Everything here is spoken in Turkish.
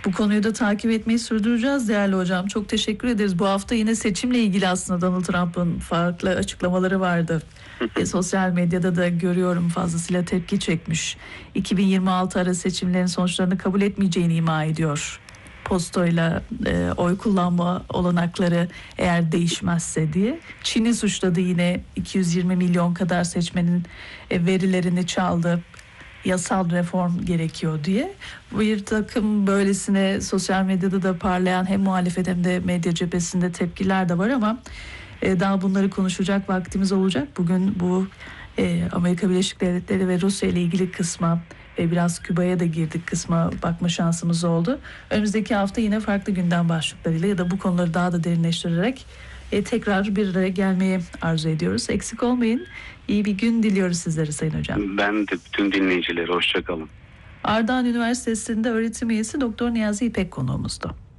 Bu konuyu da takip etmeyi sürdüreceğiz değerli hocam. Çok teşekkür ederiz. Bu hafta yine seçimle ilgili aslında Donald Trump'ın farklı açıklamaları vardı. Sosyal medyada da görüyorum, fazlasıyla tepki çekmiş. 2026 ara seçimlerin sonuçlarını kabul etmeyeceğini ima ediyor. Postoyla oy kullanma olanakları eğer değişmezse diye. Çin'i suçladı, yine 220 milyon kadar seçmenin verilerini çaldı. Yasal reform gerekiyor diye. Bir takım böylesine sosyal medyada da parlayan hem muhalefet hem de medya cephesinde tepkiler de var ama daha bunları konuşacak vaktimiz olacak. Bugün bu Amerika Birleşik Devletleri ve Rusya ile ilgili kısma ve biraz Küba'ya da girdik kısma bakma şansımız oldu. Önümüzdeki hafta yine farklı gündem başlıklarıyla ya da bu konuları daha da derinleştirerek tekrar bir araya gelmeyi arzu ediyoruz. Eksik olmayın. İyi bir gün diliyoruz sizlere Sayın Hocam. Ben de bütün dinleyicilere hoşça kalın. Ardahan Üniversitesi'nde öğretim üyesi Doktor Niyazi İpek konuğumuzdu.